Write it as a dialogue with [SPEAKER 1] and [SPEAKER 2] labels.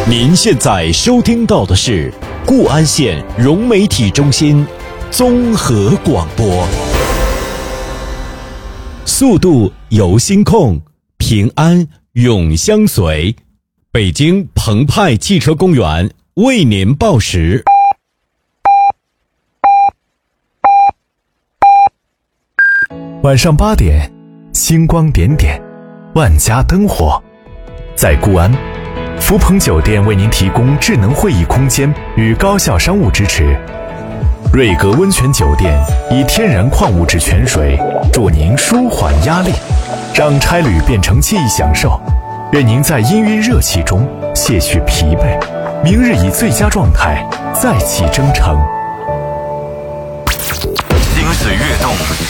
[SPEAKER 1] 您现在收听到的是固安县融媒体中心综合广播。速度由心控，平安永相随。北京澎湃汽车公园为您报时。
[SPEAKER 2] 晚上8点，星光点点，万家灯火。在固安，福朋酒店为您提供智能会议空间与高效商务支持。瑞格温泉酒店以天然矿物质泉水助您舒缓压力，让差旅变成记忆享受，愿您在氤氲热气中卸去疲惫，明日以最佳状态再起征程。
[SPEAKER 3] 心随跃动，